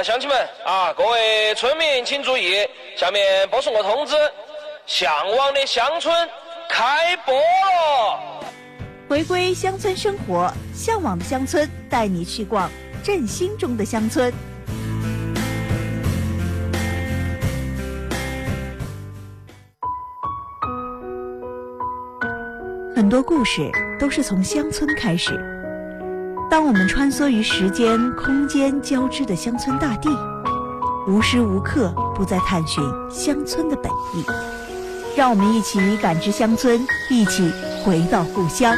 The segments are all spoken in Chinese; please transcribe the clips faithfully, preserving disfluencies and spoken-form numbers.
呃，乡亲们啊，各位村民请注意，下面播送个通知，向往的乡村开播了。 回归乡村生活，向往的乡村带你去逛振兴中的乡村。很多故事都是从乡村开始。当我们穿梭于时间、空间交织的乡村大地，无时无刻不在探寻乡村的本意。让我们一起感知乡村，一起回到故乡。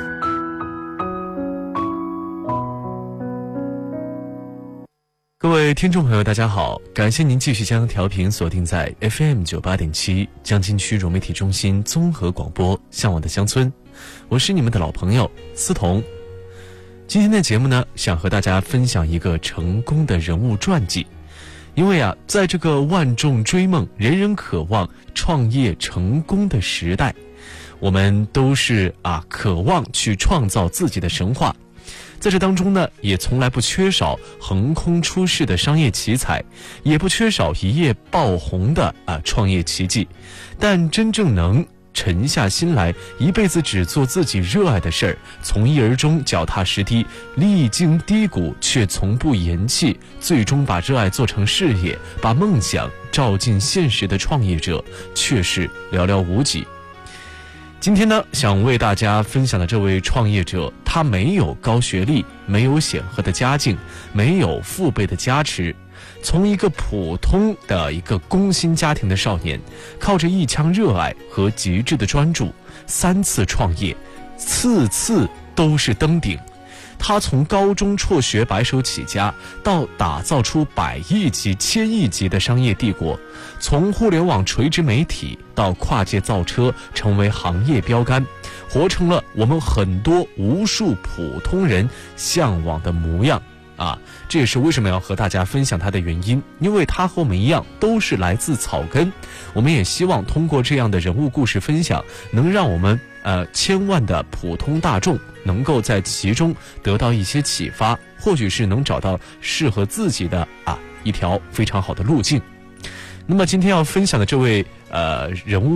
各位听众朋友大家好，感谢您继续将调频锁定在 F M 九十八点七 江津区融媒体中心综合广播向往的乡村，我是你们的老朋友思彤。今天的节目呢，想和大家分享一个成功的人物传记。因为啊，在这个万众追梦、人人渴望创业成功的时代，我们都是啊渴望去创造自己的神话。在这当中呢，也从来不缺少横空出世的商业奇才，也不缺少一夜爆红的啊创业奇迹。但真正能沉下心来，一辈子只做自己热爱的事儿，从一而终，脚踏实地，历经低谷却从不言弃，最终把热爱做成事业，把梦想照进现实的创业者，却是寥寥无几。今天呢，想为大家分享的这位创业者，他没有高学历，没有显赫的家境，没有父辈的加持，从一个普通的一个工薪家庭的少年，靠着一腔热爱和极致的专注，三次创业，次次都是登顶。他从高中辍学白手起家，到打造出百亿级、千亿级的商业帝国，从互联网垂直媒体到跨界造车，成为行业标杆，活成了我们很多无数普通人向往的模样啊！这也是为什么要和大家分享他的原因，因为他和我们一样都是来自草根。我们也希望通过这样的人物故事分享，能让我们呃千万的普通大众能够在其中得到一些启发，或许是能找到适合自己的啊一条非常好的路径。那么今天要分享的这位呃人物